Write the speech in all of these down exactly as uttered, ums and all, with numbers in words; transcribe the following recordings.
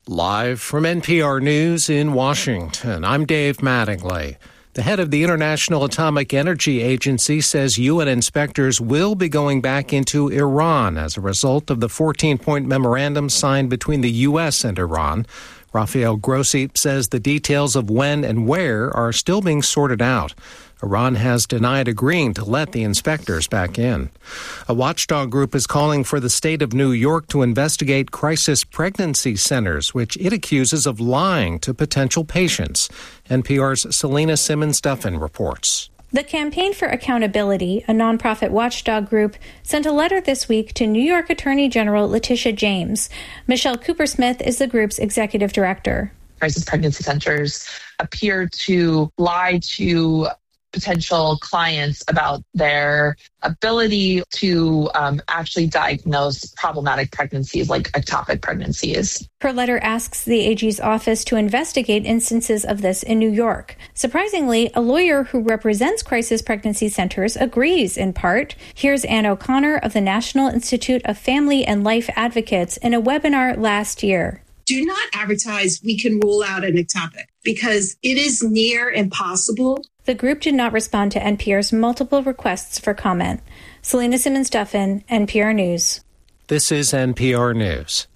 Live from N P R News in Washington, I'm Dave Mattingly. The head of the International Atomic Energy Agency says U N inspectors will be going back into Iran as a result of the fourteen-point memorandum signed between the U S and Iran. Rafael Grossi says the details of when and where are still being sorted out. Iran has denied agreeing to let the inspectors back in. A watchdog group is calling for the state of New York to investigate crisis pregnancy centers, which it accuses of lying to potential patients. N P R's Selena Simmons-Duffin reports. The Campaign for Accountability, a nonprofit watchdog group, sent a letter this week to New York Attorney General Letitia James. Michelle Cooper-Smith is the group's executive director. Crisis pregnancy centers appear to lie to potential clients about their ability to um, actually diagnose problematic pregnancies like ectopic pregnancies. Her letter asks the A G's office to investigate instances of this in New York. Surprisingly, a lawyer who represents crisis pregnancy centers agrees in part. Here's Ann O'Connor of the National Institute of Family and Life Advocates in a webinar last year. Do not advertise we can rule out an ectopic because it is near impossible. The group did not respond to N P R's multiple requests for comment. Selena Simmons-Duffin, N P R News. This is N P R News.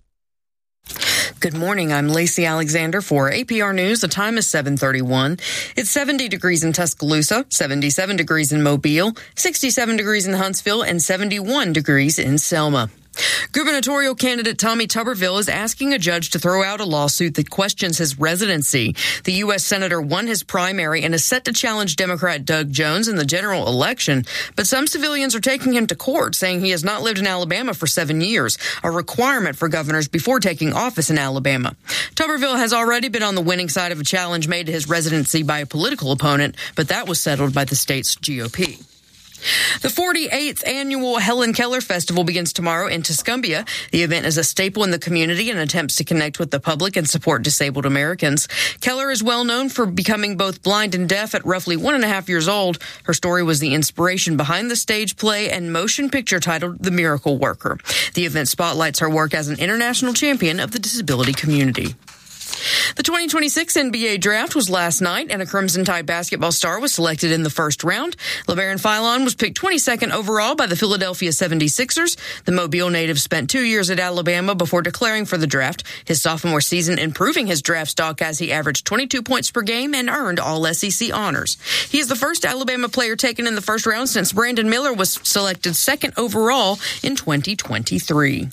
Good morning. I'm Lacey Alexander for A P R News. The time is seven thirty-one. It's seventy degrees in Tuscaloosa, seventy-seven degrees in Mobile, sixty-seven degrees in Huntsville, and seventy-one degrees in Selma. Gubernatorial candidate Tommy Tuberville is asking a judge to throw out a lawsuit that questions his residency. The U S senator won his primary and is set to challenge Democrat Doug Jones in the general election. But some civilians are taking him to court, saying he has not lived in Alabama for seven years, a requirement for governors before taking office in Alabama. Tuberville has already been on the winning side of a challenge made to his residency by a political opponent, but that was settled by the state's G O P. The forty-eighth annual Helen Keller Festival begins tomorrow in Tuscumbia. The event is a staple in the community and attempts to connect with the public and support disabled Americans. Keller is well known for becoming both blind and deaf at roughly one and a half years old. Her story was the inspiration behind the stage play and motion picture titled The Miracle Worker. The event spotlights her work as an international champion of the disability community. The twenty twenty-six N B A draft was last night, and a Crimson Tide basketball star was selected in the first round. LeBaron Philon was picked twenty-second overall by the Philadelphia seventy-sixers. The Mobile native spent two years at Alabama before declaring for the draft, his sophomore season improving his draft stock as he averaged twenty-two points per game and earned all S E C honors. He is the first Alabama player taken in the first round since Brandon Miller was selected second overall in twenty twenty-three.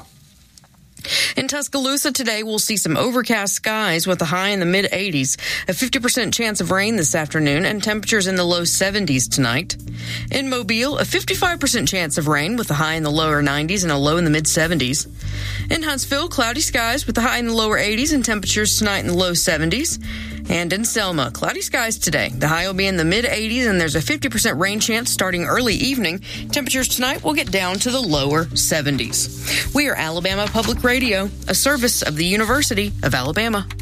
In Tuscaloosa today, we'll see some overcast skies with a high in the mid-eighties, a fifty percent chance of rain this afternoon, and temperatures in the low seventies tonight. In Mobile, a fifty-five percent chance of rain with a high in the lower nineties and a low in the mid-seventies. In Huntsville, cloudy skies with a high in the lower eighties and temperatures tonight in the low seventies. And in Selma, cloudy skies today. The high will be in the mid-eighties, and there's a fifty percent rain chance starting early evening. Temperatures tonight will get down to the lower seventies. We are Alabama Public Radio, a service of the University of Alabama.